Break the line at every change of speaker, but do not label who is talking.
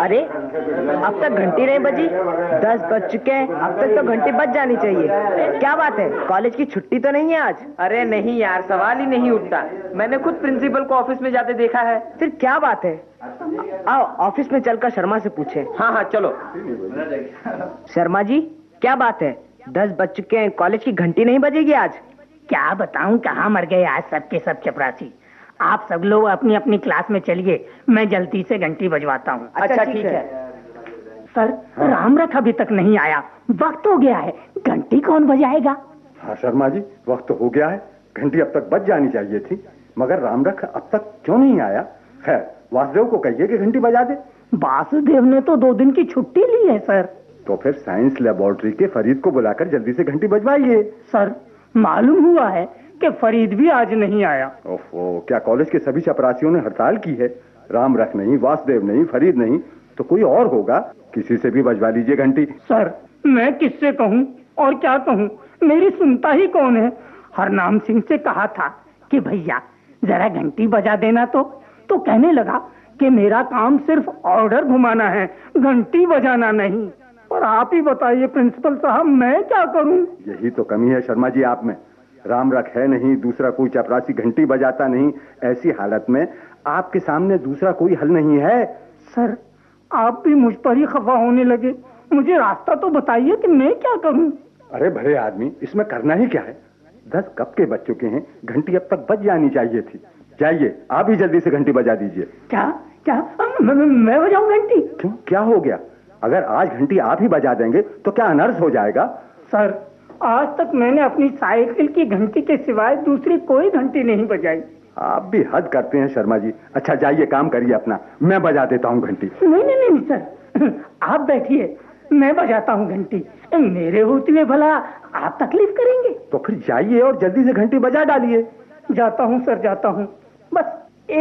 अरे अब तक घंटी नहीं बजी, 10 बज चुके हैं। अब तक तो घंटी बज जानी चाहिए। क्या बात है, कॉलेज की छुट्टी तो नहीं है आज?
अरे नहीं यार, सवाल ही नहीं उठता। मैंने खुद प्रिंसिपल को ऑफिस में जाते देखा है।
फिर क्या बात है? आओ ऑफिस में चलकर शर्मा से पूछे।
हाँ हाँ चलो।
शर्मा जी क्या बात है, 10 बज चुके हैं, कॉलेज की घंटी नहीं बजेगी आज?
क्या बताऊं, कहाँ मर गए आज सबके सब चपरासी। आप सब लोग अपनी अपनी क्लास में चलिए, मैं जल्दी से घंटी बजवाता हूँ।
अच्छा ठीक है।
सर रामरथ अभी तक नहीं आया, वक्त हो गया है, घंटी कौन बजाएगा?
हाँ शर्मा जी, वक्त हो गया है, घंटी अब तक बज जानी चाहिए थी, मगर रामरथ अब तक क्यों नहीं आया? खैर वासुदेव को कहिए कि घंटी बजा दे।
वासुदेव ने तो 2 दिन की छुट्टी ली है सर।
तो फिर साइंस लेबोरेटरी के फरीद को बुलाकर जल्दी से घंटी बजवाइए।
सर मालूम हुआ है कि फरीद भी आज नहीं आया।
ओहो, क्या कॉलेज के सभी चपरासियों ने हड़ताल की है? रामरथ नहीं, वासुदेव नहीं, फरीद नहीं, तो कोई और होगा, किसी से भी बजवा लीजिए घंटी।
सर मैं किससे कहूँ और क्या कहूँ, मेरी सुनता ही कौन है। हरनाम सिंह से कहा था कि भैया जरा घंटी बजा देना, तो कहने लगा कि मेरा काम सिर्फ ऑर्डर घुमाना है, घंटी बजाना नहीं। और आप ही बताइए प्रिंसिपल साहब, मैं क्या करूं?
यही तो कमी है शर्मा जी आप में। रामरख है नहीं, दूसरा कोई चपरासी घंटी बजाता नहीं, ऐसी हालत में आपके सामने दूसरा कोई हल नहीं है।
सर आप भी मुझ पर ही खफा होने लगे, मुझे रास्ता तो बताइए कि मैं क्या करूं?
अरे भले आदमी, इसमें करना ही क्या है? 10 कब के बज चुके हैं, घंटी अब तक बज जानी चाहिए थी। जाइए आप ही जल्दी से घंटी बजा दीजिए।
क्या क्या मैं बजाऊं घंटी?
क्यों, क्या हो गया? अगर आज घंटी आप ही बजा देंगे तो क्या अनर्थ हो जाएगा?
सर आज तक मैंने अपनी साइकिल की घंटी के सिवाय दूसरी कोई घंटी नहीं बजाई।
आप भी हद करते हैं शर्मा जी। अच्छा जाइए काम करिए अपना, मैं बजा देता हूँ घंटी।
नहीं सर, आप बैठिए, मैं बजाता हूँ घंटी। मेरे होते हुए भला आप तकलीफ करेंगे?
तो फिर जाइए और जल्दी से घंटी बजा डालिए।
जाता हूँ सर, जाता हूँ।